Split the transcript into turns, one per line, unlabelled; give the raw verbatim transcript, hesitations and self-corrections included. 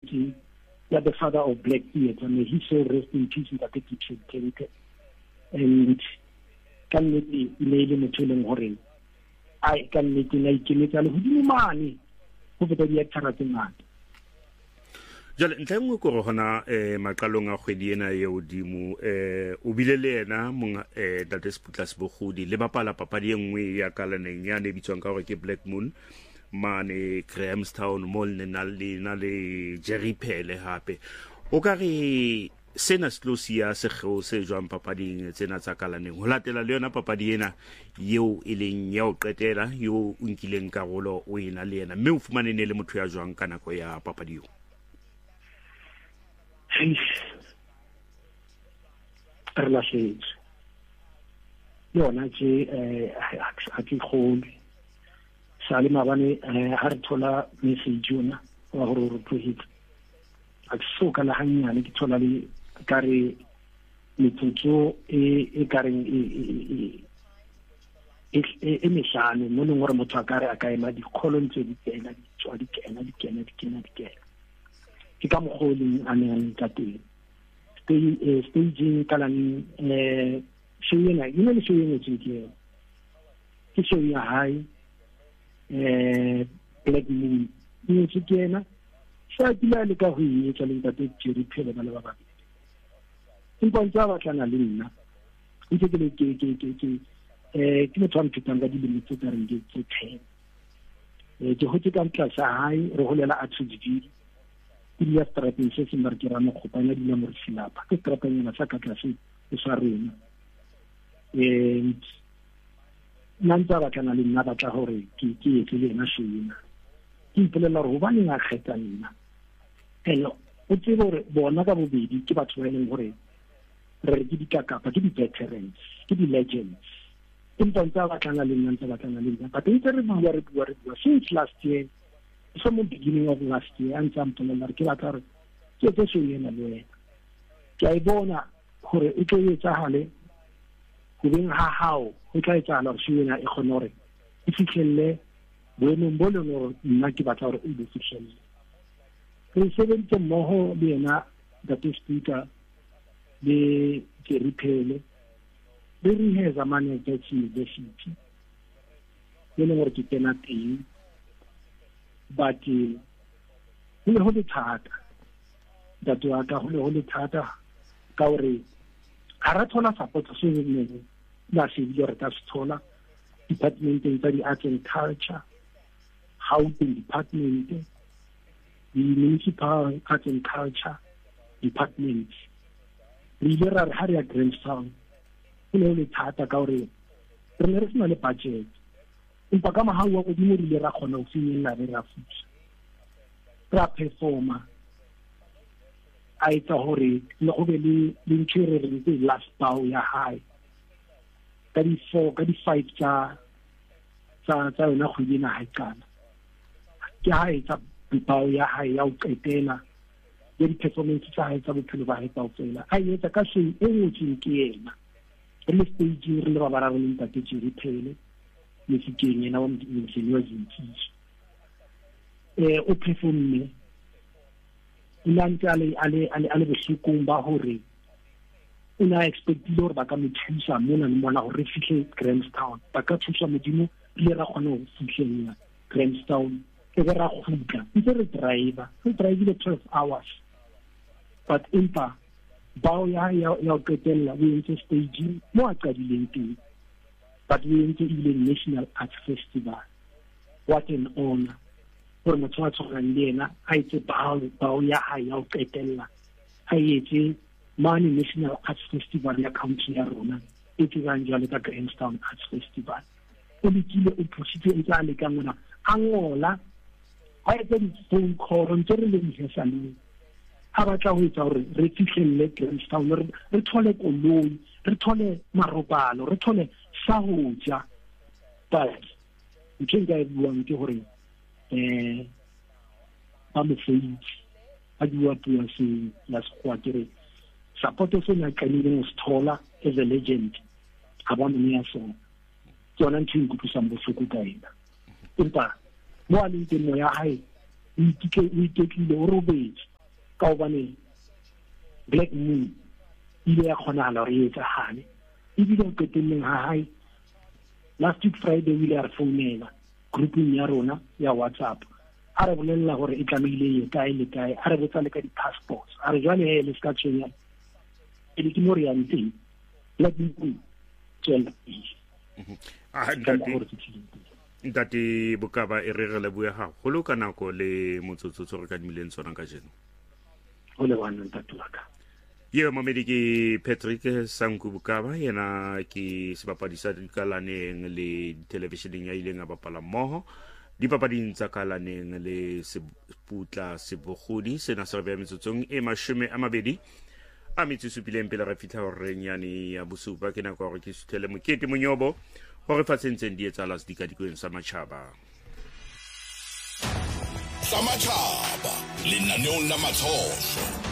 community ya the father of black theatre, may he so rest in peace in that Kente. And can let the lady Matulan Hore. I can let the lady Matulan money over the Taratin.
Jale ntle ngwe go gona eh maqalong a kgwedi ena ye odimo eh o bile le ena monga eh Tate Sputlas Bogodi le bapala papadi engwe ya kalaneng ya ne bitswang ka gore ke Black Moon mane Grahamstown mall ne na le na le Jerry Phele hape o ka re sena slosia se go se jwang papading tsena tsa kalaneng ho latela le yona papadi ena yeo e leng ya o qetela yo o nkileng karolo o ena le ena mme o fumane ne le motho ya jwang ka nako ya papadi yo.
Relations. Yona je eh a ke khole. Sale mabane eh ha re thola message yona wa hore re tlohetse. A tsoka la hanyane ke thola le kare metsotso e e kareng e e e mehlano mo nngwe re motho a kare a ka ema di column tse di tsena di tswa di kena di kena di kena di kena. Ke ka mogoleng a neng ka teng staging kalang eh showena you know showena tshike ke show ya high eh Black Moon ni tshikena sa tila le ka ho etsa le Tate Jerry Phele ba le ba ba impa ntse ba tlana le nna ntse ke le ke ke ke ke eh ke motho a mpitang ka dilimit tse re ke ke ten eh ke hotse ka ntla sa high re holela a tsudidi ya strateng se se markera mo khopanya di mo silapa ke strateng na sa ka tlase e sa rena eh nantsa ba kana le nna ba tla hore ke ke ke le na shina ke ipelela re ho ba nna kgetsa nna hello o tsebo re bona ka bobedi ke batho ba leng hore re ke dikakapa ke di veterans ke di legends empa ntsa ba kana le nna ntsa ba kana le nna but ntse re bua re bua re bua since last year from the beginning of last year and something like ke batla re ke tse se yena le wena ke a bona hore e tlo etsa hale go beng ha hao go tla etsa hale se yena e khonore e fitlhelle boemo bo le no nna ke batla hore e be fitlhelle re sebentse mmoho le yena Tate Speaker le Jerry Phele le re he zamane tse university le le gore ke tena teng but ho le ho le thata that wa ka ho le ho le thata ka hore ha ra thola support se ne la se di re ka se thola department tsa di arts and culture housing department the municipal arts and culture department re ile ra re ha re ya Grahamstown ho le ho le thata ka hore re ne re sena le budget impa ka maha wa go di mo rile ra khona o finyella re ra futsa ra performa a etsa hore le go be le le ntshwere re ntse last bow ya high ka di four ka di five tsa tsa tsa yona go dina ha kana ke ha etsa bow ya high ya o qetela le di performance tsa ha etsa bophelo ba ha o tsela a etsa ka se e ngotsi ke yena re stage re le ba ba ra re Tate Jerry Phele le sikeng yena wa motšhini wa zintsi eh o performe ina ntale ale ale ale bohlokong ba hore una expect le hore ba ka mothusa mona le mona hore fihle Grahamstown ba ka thusa modimo le ra khona ho fihlella Grahamstown e be ra khutla ntse re driver re drive le twelve hours but impa bao ya ya ya qetella we into staging mo a qadileng teng but we into the National Arts Festival. What an honor. For motho wa tsona le ena a itse bao bao ya ha ya o qetella a etse mane National Arts Festival ya country ya rona e tsang jalo ka Grahamstown Arts Festival o ditile o phusitse e tsa le ka mona a ngola a etse di phone call ntse re le mhesane a batla ho etsa hore re fihlelle Grahamstown re thole koloi re thole marobalo re thole sa ho ja but ntsenga e buang ke hore eh ba mo feitsi a bua bua se la squadre support se na kanile mo stola as a legend aba mo ya so tsona ntse go tsa mbohloko ka ena empa mo a leng teng mo ya hae o itike o itekile o robetse ka hobane Black Moon ile ya kgonala re etsa hane e bile o qetelleng ha hae last week Friday ile ya re founela grouping ya rona ya WhatsApp a re bolella gore e tlamehile e kae le kae a re botsa le ka di-passports a re jwale he le ska tshwenya e le ke mo re yang teng Black Moon tswela
ntate Bokaba e re re le bua ha go lo ka nako le motsotsotso re ka dimileng tsona ka jeno
go le wana ntate waka
ye mamedi ke Patrick Sanku Bokaba yena ke sebapadi sa dikalaneng le televisioneng ya ileng a bapala mmoho dipapading tsa kalaneng le Seputla Sebogodi sena se re bea metsotsong e mashome a mabedi a metsesupileng pele re fitlha gore nyane ya bosupa ke nako gore ke suthele mokete monyobo gore fatsentseng di etsala se dikadikong sa matšhaba
sa matšhaba lenaneong la matshoso